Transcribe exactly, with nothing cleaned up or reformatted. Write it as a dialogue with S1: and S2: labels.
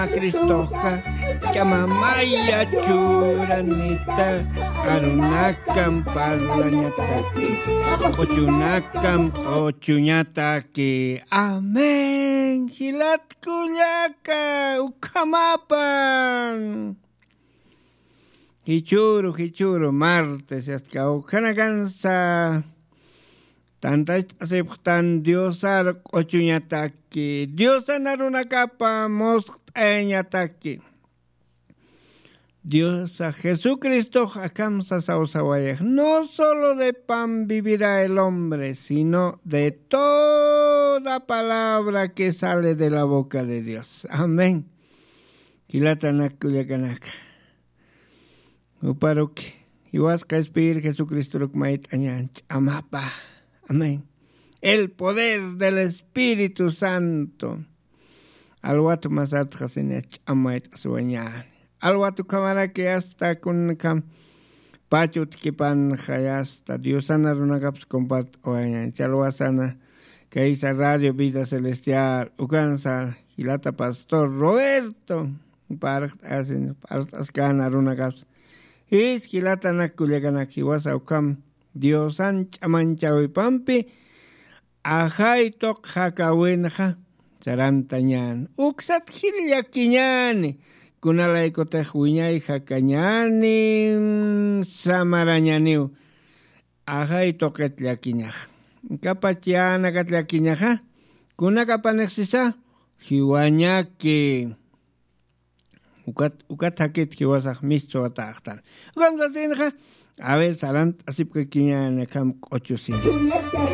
S1: Cristoja chamamaya churanita arunakam parlañataki ochunakam ochuñataki amén hilat kullaka ukamapan hichuru hichuru martes hasta ukanakansa tanta aceptan diosar ochuñataki diosan arunakapa mosq'añataki Dios a Jesucristo akamsa sausawayaj. No solo de pan vivirá el hombre, sino de toda palabra que sale de la boca de Dios. Amén. Kilatanak kuliakanak. Uparuk. Iwaska espir Jesucristo rukmait añanch. Amapa. Amén. El poder del Espíritu Santo. Alwatu masat jasinech amait sueñar. Alwatu kamara que hasta con cam pachut kipan hasta Diosana runagaps compart oañan chalwasana que hizo Radio Vida Celestial ucansar hilata Pastor Roberto para hacen para ascana runagaps is hilata nakulegana kiwasa ukam Diosan chamanchawi pampi ajay tok hakawenja charantañan uksat hilyakiñani kunalay ko te huñay hakañani samarañaniw ajay toket llakiñaj kapachiana kat llakiñaja kuna kapanexisa hiwañaki ukat ukat hakit hiwasaj misto ataqtan ukamsasinja a ver salant asip que kiñana kam ochusin